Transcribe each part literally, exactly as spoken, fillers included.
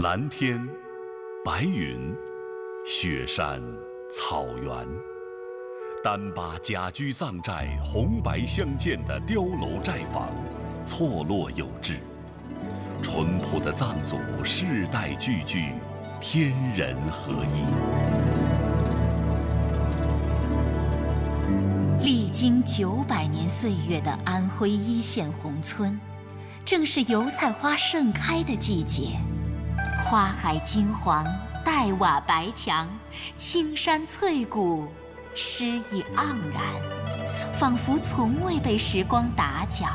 蓝天、白云、雪山、草原，单把家居藏寨红白相间的碉楼寨坊，错落有致。淳朴的藏族世代聚聚，天人合一。 历经九百年岁月的安徽一线宏村，正是油菜花盛开的季节。花海金黄，黛瓦白墙，青山翠谷，诗意盎然，仿佛从未被时光打搅。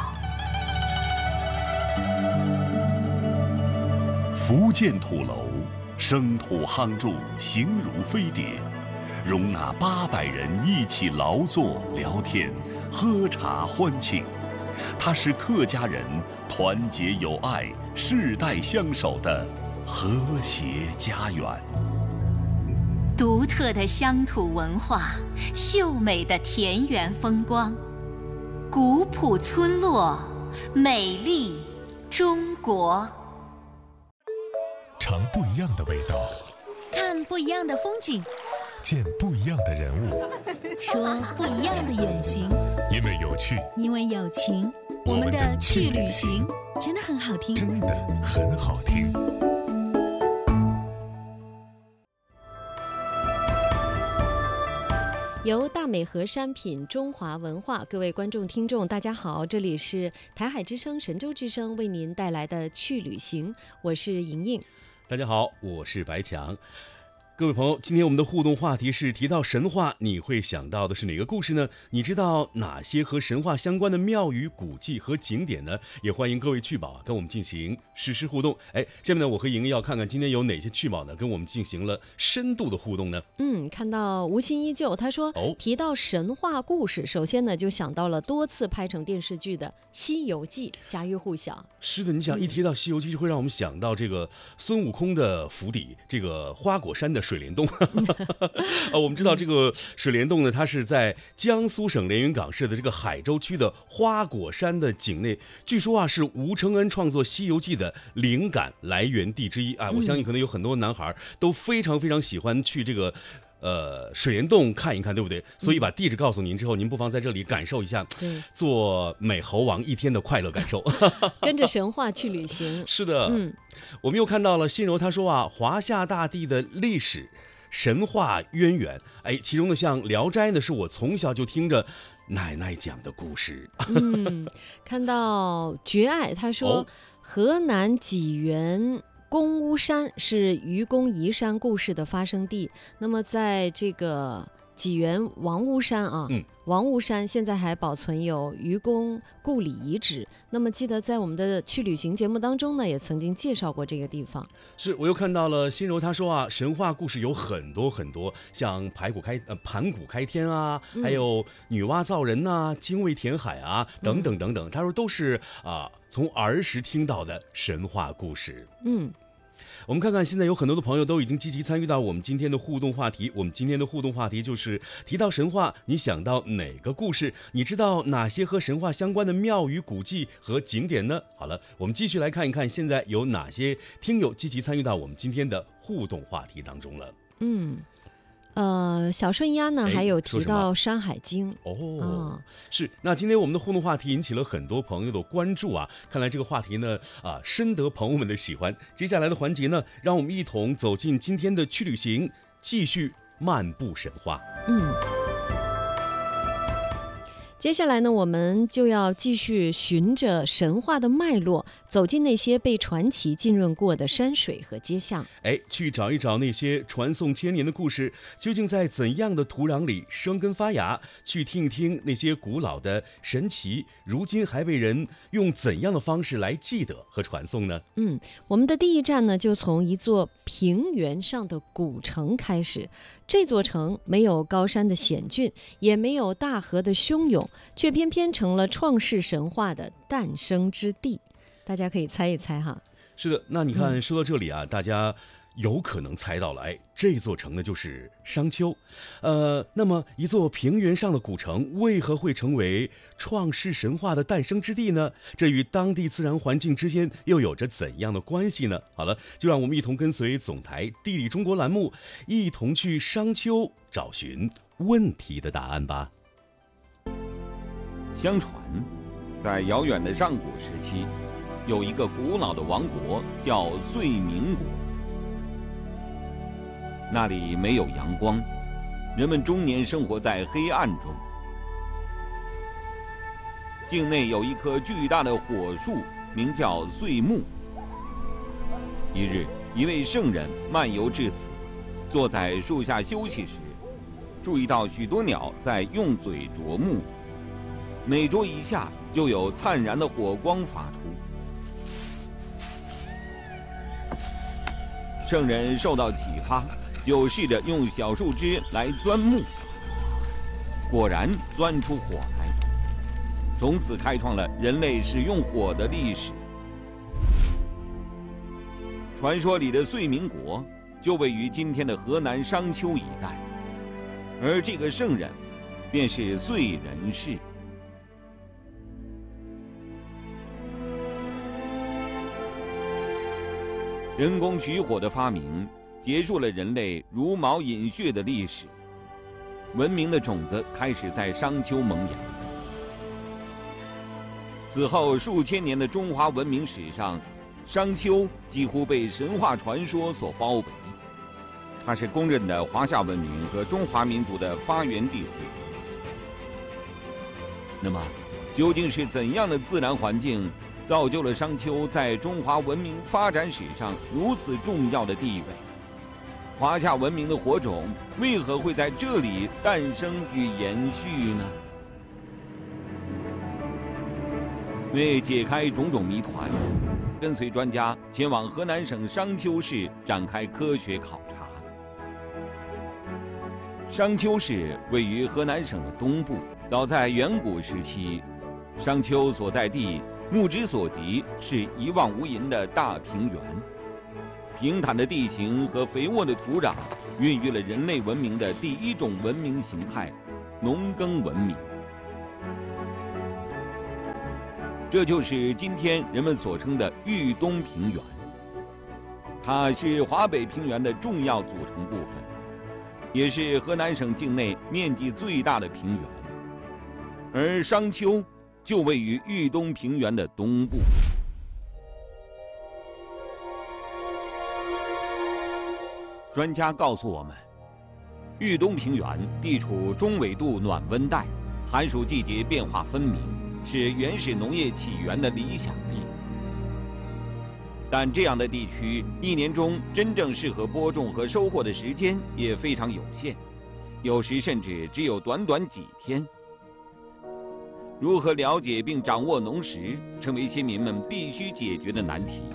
福建土楼，生土夯筑，形如飞碟，容纳八百人一起劳作、聊天、喝茶欢庆。它是客家人团结友爱、世代相守的和谐家园。 独特的乡土文化，秀美的田园风光，古朴村落，美丽中国。 尝不一样的味道， 看不一样的风景， 见不一样的人物， 说不一样的远行。 因为有趣， 因为有情，我们的去旅行真的很好听， 真的很好听。 由大美河山品中华文化，各位观众听众大家好，这里是台海之声神州之声为您带来的去旅行，我是莹莹。 大家好，我是白强。各位朋友，今天我们的互动话题是提到神话，你会想到的是哪个故事呢？你知道哪些和神话相关的庙宇、古迹和景点呢？也欢迎各位趣宝啊跟我们进行实时互动。哎，下面呢，我和莹莹要看看今天有哪些趣宝呢，跟我们进行了深度的互动呢？ 嗯，看到无心依旧，他说、哦、提到神话故事，首先呢就想到了多次拍成电视剧的《西游记》，家喻户晓。 是的，你想一提到《西游记》，就会让我们想到这个孙悟空的府邸，这个花果山的水帘洞。呃，我们知道这个水帘洞呢，它是在江苏省连云港市的这个海州区的花果山的境内。据说啊，是吴承恩创作《西游记》的灵感来源地之一啊。我相信可能有很多男孩都非常非常喜欢去这个。呃，水帘洞看一看，对不对？所以把地址告诉您之后，您不妨在这里感受一下做美猴王一天的快乐感受， 跟着神话去旅行。 是的，嗯，我们又看到了心柔，他说啊，华夏大地的历史神话渊源，哎，其中的像《聊斋》呢，是我从小就听着奶奶讲的故事。 嗯，看到绝爱，他说、哦、河南济源。公屋山是愚公移山故事的发生地，那么在这个济源王屋山啊，嗯，王屋山现在还保存有愚公故里遗址。那么记得在我们的去旅行节目当中呢，也曾经介绍过这个地方。 是，我又看到了心柔他说啊，神话故事有很多很多，像盘古开呃盘古开天啊，嗯、还有女娲造人呐、啊、精卫填海啊等等等等。他说都是啊、呃、从儿时听到的神话故事。嗯。我们看看，现在有很多的朋友都已经积极参与到我们今天的互动话题。我们今天的互动话题就是提到神话，你想到哪个故事？你知道哪些和神话相关的庙宇、古迹和景点呢？好了，我们继续来看一看，现在有哪些听友积极参与到我们今天的互动话题当中了。 嗯。呃，小顺鸭呢还有提到《山海经》 哦、嗯，是。那今天我们的互动话题引起了很多朋友的关注啊，看来这个话题呢啊深得朋友们的喜欢。接下来的环节呢，让我们一同走进今天的去旅行，继续漫步神话。嗯。 接下来呢，我们就要继续循着神话的脉络，走进那些被传奇浸润过的山水和街巷， 哎，去找一找那些传颂千年的故事究竟在怎样的土壤里生根发芽，去听一听那些古老的神奇，如今还被人用怎样的方式来记得和传颂呢？ 嗯，我们的第一站呢，就从一座平原上的古城开始。这座城没有高山的险峻，也没有大河的汹涌，却偏偏成了创世神话的诞生之地。大家可以猜一猜哈。 是的，那你看，说到这里啊，嗯、大家有可能猜到了，哎，这座城呢就是商丘。呃，那么一座平原上的古城为何会成为创世神话的诞生之地呢？这与当地自然环境之间又有着怎样的关系呢？好了，就让我们一同跟随总台地理中国栏目，一同去商丘找寻问题的答案吧。 相传，在遥远的上古时期，有一个古老的王国叫遂明国。那里没有阳光，人们终年生活在黑暗中。境内有一棵巨大的火树，名叫岁木。一日，一位圣人漫游至此，坐在树下休息时，注意到许多鸟在用嘴啄木，每啄一下就有灿然的火光发出。圣人受到启发，就试着用小树枝来钻木，果然钻出火来，从此开创了人类使用火的历史。传说里的遂明国就位于今天的河南商丘一带，而这个圣人便是燧人氏。人工取火的发明结束了人类茹毛饮血的历史，文明的种子开始在商丘萌芽。此后数千年的中华文明史上，商丘几乎被神话传说所包围，它是公认的华夏文明和中华民族的发源地。那么，究竟是怎样的自然环境造就了商丘在中华文明发展史上如此重要的地位？华夏文明的火种为何会在这里诞生与延续呢？为解开种种谜团，跟随专家前往河南省商丘市展开科学考察。商丘市位于河南省的东部，早在远古时期，商丘所在地目之所及是一望无垠的大平原，平坦的地形和肥沃的土壤孕育了人类文明的第一种文明形态——农耕文明。这就是今天人们所称的豫东平原，它是华北平原的重要组成部分，也是河南省境内面积最大的平原，而商丘就位于豫东平原的东部。专家告诉我们，豫东平原地处中纬度暖温带，寒暑季节变化分明，是原始农业起源的理想地。但这样的地区，一年中真正适合播种和收获的时间也非常有限，有时甚至只有短短几天。如何了解并掌握农时，成为先民们必须解决的难题。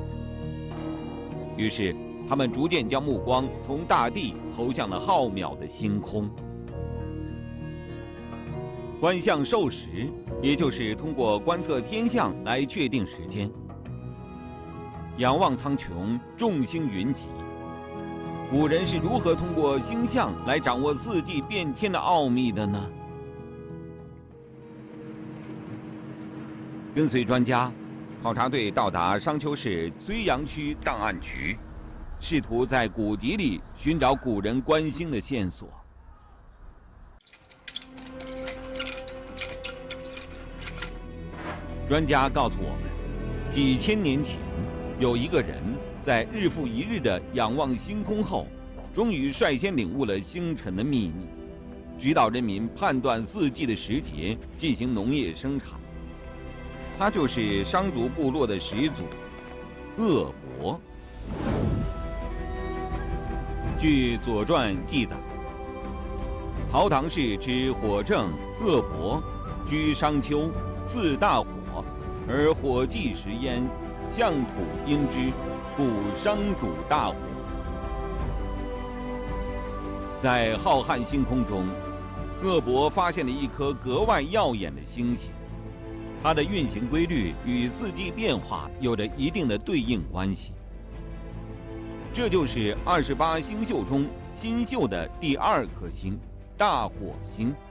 于是，他们逐渐将目光从大地投向了浩渺的星空。观象授时，也就是通过观测天象来确定时间。仰望苍穹，众星云集。古人是如何通过星象来掌握四季变迁的奥秘的呢？跟随专家，考察队到达商丘市睢阳区档案局，试图在古籍里寻找古人观星的线索。专家告诉我们，几千年前，有一个人在日复一日的仰望星空后，终于率先领悟了星辰的秘密，指导人民判断四季的时节，进行农业生产。他就是商族部落的始祖鄂伯。据《左传》记载，陶唐氏之火正鄂伯居商丘，祀大火，而火既时焉，象土因之，故商主大火。在浩瀚星空中，鄂伯发现了一颗格外耀眼的星星，它的运行规律与四季变化有着一定的对应关系。 这就是二十八星宿中新宿的第二颗星——大火星。